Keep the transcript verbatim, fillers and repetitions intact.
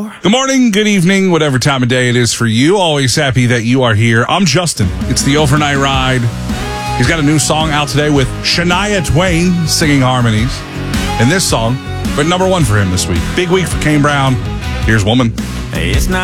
Good morning, good evening, whatever time of day it is for you. Always happy that you are here. I'm Justin. It's the Overnight Ride. He's got a new song out today with Shania Twain singing harmonies. And this song, but number one for him this week. Big week for Kane Brown. Here's Woman. Hey, it's not